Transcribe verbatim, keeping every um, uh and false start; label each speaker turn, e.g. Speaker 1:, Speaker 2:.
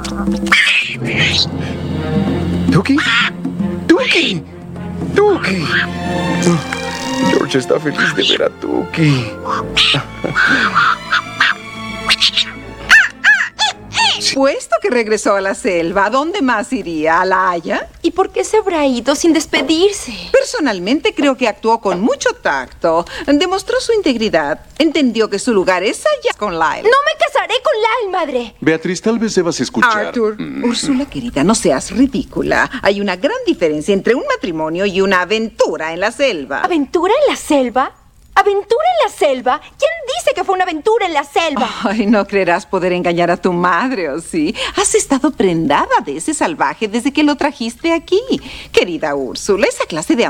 Speaker 1: ¿Tuki? ¡Tuki! ¡Tuki! Oh, George está feliz de ver a Tuki.
Speaker 2: Puesto que regresó a la selva, ¿a dónde más iría? ¿A La Haya?
Speaker 3: ¿Y por qué se habrá ido sin despedirse?
Speaker 2: Personalmente creo que actuó con mucho tacto. Demostró su integridad. Entendió que su lugar es allá con Lyle.
Speaker 3: ¡No me casaré con Lyle, madre!
Speaker 4: Beatriz, tal vez debas escuchar.
Speaker 2: Arthur,
Speaker 4: Mm.
Speaker 2: Úrsula querida, no seas ridícula. Hay una gran diferencia entre un matrimonio y una aventura en la selva.
Speaker 3: ¿Aventura en la selva? ¿Aventura en la selva? ¿Quién dice que fue una aventura en la selva?
Speaker 2: Ay, no creerás poder engañar a tu madre, ¿o sí? Has estado prendada de ese salvaje desde que lo trajiste aquí. Querida Úrsula, esa clase de